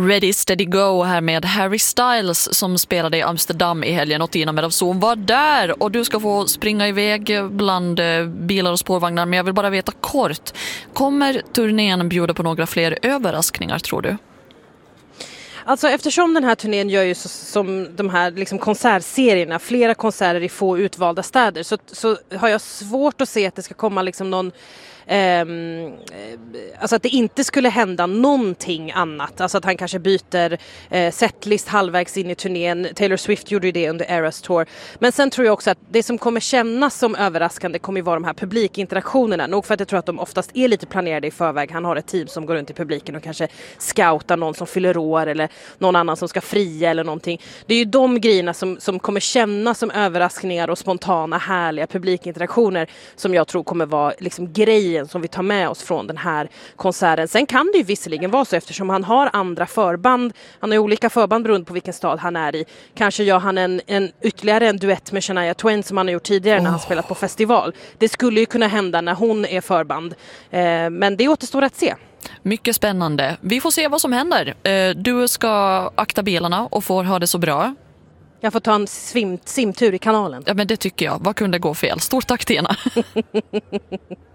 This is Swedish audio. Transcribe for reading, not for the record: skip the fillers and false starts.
Ready, steady, go här med Harry Styles som spelade i Amsterdam i helgen och Tina Medavzon var där och du ska få springa iväg bland bilar och spårvagnar, men jag vill bara veta kort. Kommer turnén bjuda på några fler överraskningar, tror du? Alltså eftersom den här turnén gör ju som de här liksom konsertserierna, flera konserter i få utvalda städer, så har jag svårt att se att det ska komma liksom någon alltså att det inte skulle hända någonting annat. Alltså att han kanske byter setlist halvvägs in i turnén. Taylor Swift gjorde ju det under Eras Tour. Men sen tror jag också att det som kommer kännas som överraskande kommer ju vara de här publikinteraktionerna. Nog för att jag tror att de oftast är lite planerade i förväg. Han har ett team som går runt i publiken och kanske scoutar någon som fyller år eller någon annan som ska fria eller någonting. Det är ju de grejerna som kommer kännas som överraskningar och spontana härliga publikinteraktioner som jag tror kommer vara liksom grejer som vi tar med oss från den här konserten. Sen kan det ju visserligen vara så, eftersom han har andra förband. Han har ju olika förband beroende på vilken stad han är i. Kanske gör han ytterligare en duett med Shania Twain som han har gjort tidigare när han spelat på festival. Det skulle ju kunna hända när hon är förband. Men det återstår att se. Mycket spännande. Vi får se vad som händer. Du ska akta bilarna och får ha det så bra. Jag får ta en simtur i kanalen. Ja, men det tycker jag. Vad kunde gå fel? Stort tack, Tina.